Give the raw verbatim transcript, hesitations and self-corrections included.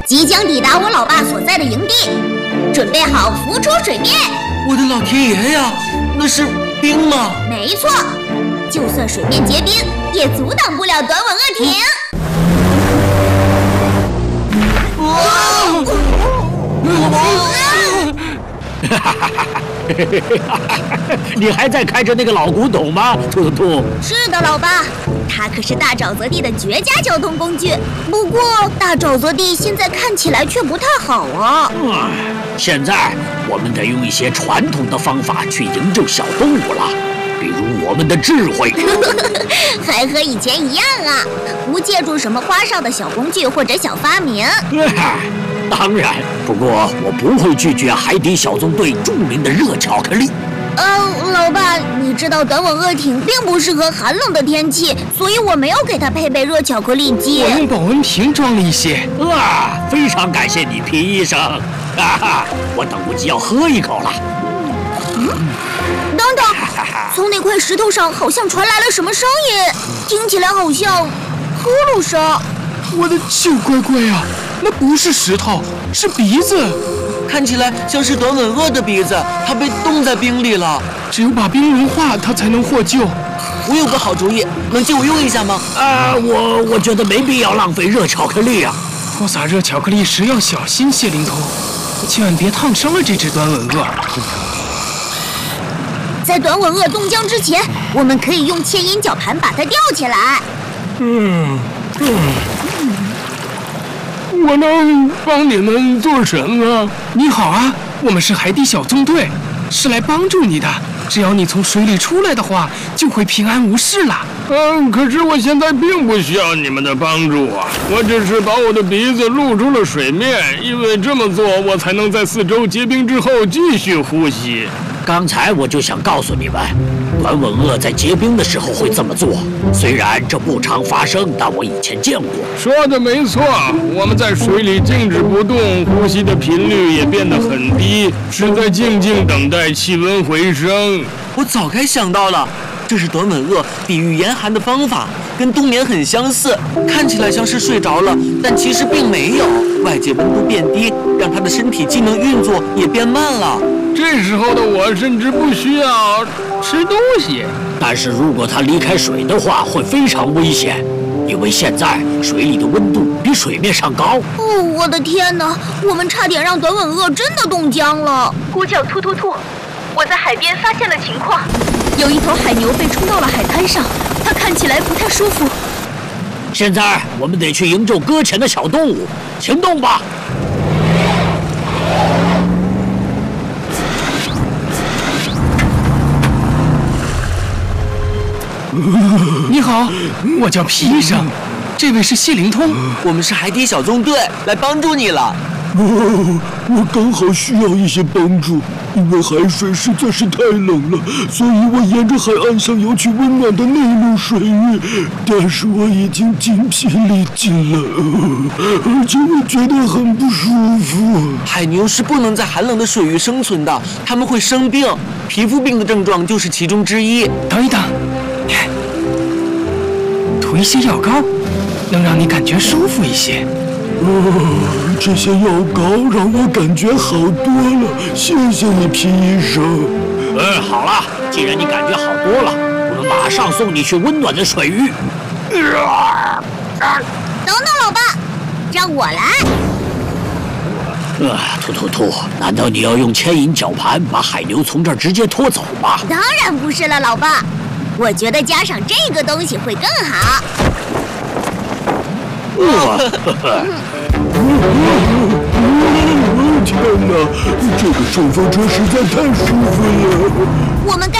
即将抵达我老爸所在的营地，准备好浮出水面。 我的老天爷呀，那是冰吗？ 没错，就算水面结冰，也阻挡不了短吻鳄艇。 你还在开着那个老古董吗，兔兔？ 是的，老爸，它可是大沼泽地的绝佳交通工具。不过，大沼泽地现在看起来却不太好啊。 嗯，现在我们得用一些传统的方法去营救小动物了，比如我们的智慧。 还和以前一样啊，不借助什么花哨的小工具或者小发明。 当然，不过我不会拒绝海底小纵队著名的热巧克力。 呃，老爸，你知道短吻鳄艇并不适合寒冷的天气，所以我没有给它配备热巧克力机。 我用保温瓶装了一些。 啊，非常感谢你，皮医生。哈哈，我等不及要喝一口了。 嗯，等等，从那块石头上好像传来了什么声音，听起来好像呼噜声。 我的小乖乖呀，那不是石头，是鼻子。 看起来像是短吻鳄的鼻子，它被冻在冰里了。 只有把冰融化，它才能获救。 我有个好主意，能借我用一下吗？ 啊，我我觉得没必要浪费热巧克力啊。 泼洒热巧克力时要小心，谢灵通，千万别烫伤了这只短吻鳄。 在短吻鳄冻僵之前，我们可以用牵引绞盘把它吊起来。 嗯嗯。我能帮你们做什么？你好啊，我们是海底小纵队，是来帮助你的。只要你从水里出来的话，就会平安无事了。 嗯，可是我现在并不需要你们的帮助啊，我只是把我的鼻子露出了水面，因为这么做，我才能在四周结冰之后继续呼吸。 刚才我就想告诉你们，短吻鳄在结冰的时候会这么做。虽然这不常发生，但我以前见过。 说的没错，我们在水里静止不动，呼吸的频率也变得很低，是在静静等待气温回升。 我早该想到了，这是短吻鳄抵御严寒的方法，跟冬眠很相似。看起来像是睡着了，但其实并没有。外界温度变低，让它的身体机能运作也变慢了。 这时候的我甚至不需要吃东西， 但是如果它离开水的话，会非常危险，因为现在水里的温度比水面上高。 哦，我的天哪！我们差点让短吻鳄真的冻僵了。 呼叫突突突！我在海边发现了情况，有一头海牛被冲到了海滩上，它看起来不太舒服。 现在我们得去营救搁浅的小动物，行动吧！ 你好，我叫皮医生，这位是谢灵通， 我们是海底小纵队，来帮助你了。 哦，我刚好需要一些帮助，因为海水实在是太冷了，所以我沿着海岸想游去温暖的内陆水域，但是我已经筋疲力尽了，而且我觉得很不舒服。 海牛是不能在寒冷的水域生存的，它们会生病，皮肤病的症状就是其中之一。 等一等，涂一些药膏，能让你感觉舒服一些。 哦，这些药膏让我感觉好多了，谢谢你，皮医生。 嗯，好了，既然你感觉好多了，我们马上送你去温暖的水域。 等等，老爸，让我来。 啊，突突突！难道你要用牵引绞盘把海牛从这儿直接拖走吗？ 当然不是了，老爸。我觉得加上这个东西会更好。 哇！ 天哪，这个顺风车实在太舒服了。 我们该